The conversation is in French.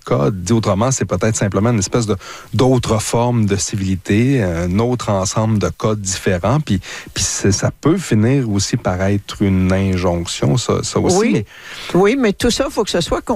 code. Dit autrement, c'est peut-être simplement une espèce d'autre forme de civilité, un autre ensemble de codes différents. Puis ça peut finir aussi par être une injonction, ça aussi. Oui, mais tout ça, il faut que ce soit